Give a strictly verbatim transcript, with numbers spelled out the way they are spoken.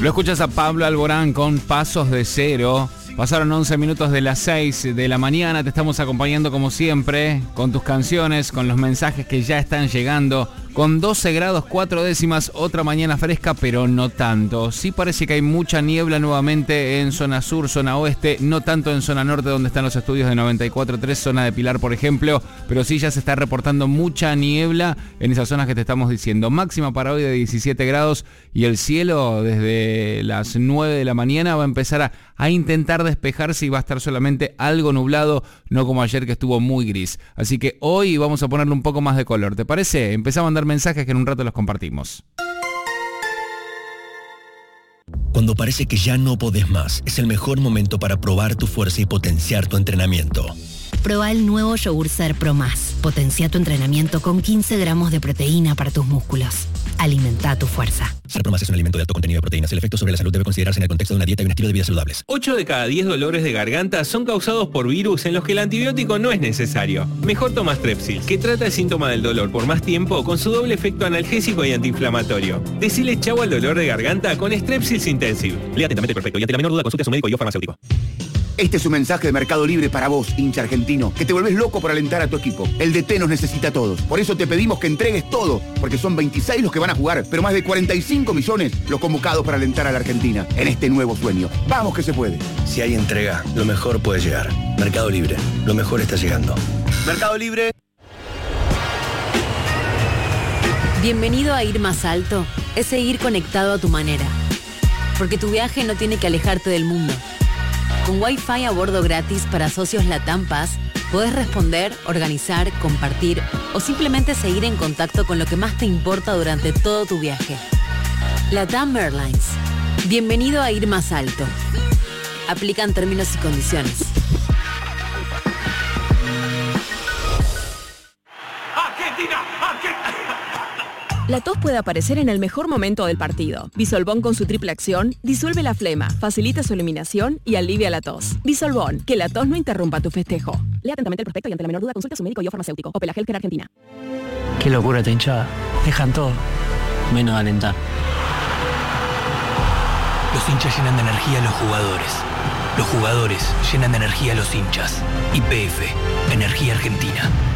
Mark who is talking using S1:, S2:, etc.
S1: Lo escuchas a Pablo Alborán con Pasos de Cero. Pasaron once minutos de las seis de la mañana. Te estamos acompañando como siempre con tus canciones, con los mensajes que ya están llegando. Con doce grados cuatro décimas, otra mañana fresca, pero no tanto. Sí parece que hay mucha niebla nuevamente en zona sur, zona oeste, no tanto en zona norte donde están los estudios de noventa y cuatro punto tres, zona de Pilar, por ejemplo, pero sí ya se está reportando mucha niebla en esas zonas que te estamos diciendo. Máxima para hoy de diecisiete grados y el cielo desde las nueve de la mañana va a empezar a, a intentar despejarse y va a estar solamente algo nublado, no como ayer que estuvo muy gris. Así que hoy vamos a ponerle un poco más de color, ¿te parece? Empezamos a mandar mensajes que en un rato los compartimos.
S2: Cuando parece que ya no podés más, es el mejor momento para probar tu fuerza y potenciar tu entrenamiento.
S3: Proba el nuevo Yogur Ser Pro Más. Potencia tu entrenamiento con quince gramos de proteína para tus músculos. Alimenta tu fuerza.
S2: Ser Pro Más es un alimento de alto contenido de proteínas. El efecto sobre la salud debe considerarse en el contexto de una dieta y un estilo de vida saludables.
S4: ocho de cada diez dolores de garganta son causados por virus en los que el antibiótico no es necesario. Mejor toma Strepsil, que trata el síntoma del dolor por más tiempo con su doble efecto analgésico y antiinflamatorio. Decile chau al dolor de garganta con Strepsils Intensive. Lea atentamente el prospecto y ante la menor duda consulte a su médico y o farmacéutico.
S5: Este es un mensaje de Mercado Libre para vos, hincha argentino, que te volvés loco por alentar a tu equipo. El D T nos necesita a todos. Por eso te pedimos que entregues todo, porque son veintiséis los que van a jugar, pero más de cuarenta y cinco millones los convocados para alentar a la Argentina en este nuevo sueño. ¡Vamos que se puede!
S2: Si hay entrega, lo mejor puede llegar. Mercado Libre, lo mejor está llegando.
S5: Mercado Libre.
S3: Bienvenido a Ir Más Alto. Es seguir conectado a tu manera. Porque tu viaje no tiene que alejarte del mundo. Con Wi-Fi a bordo gratis para socios Latam Pass, podés responder, organizar, compartir o simplemente seguir en contacto con lo que más te importa durante todo tu viaje. Latam Airlines. Bienvenido a Ir Más Alto. Aplican términos y condiciones.
S6: ¡Argentina! ¡Argentina!
S7: La tos puede aparecer en el mejor momento del partido. Bisolbón con su triple acción disuelve la flema, facilita su eliminación y alivia la tos. Bisolbón, que la tos no interrumpa tu festejo. Lea atentamente el prospecto y ante la menor duda consulte a su médico y o farmacéutico. Opel Healthcare Argentina.
S8: Qué locura esta hinchada. Dejan todo, menos alentar.
S9: Los hinchas llenan de energía a los jugadores. Los jugadores llenan de energía a los hinchas. Y P F, Energía Argentina.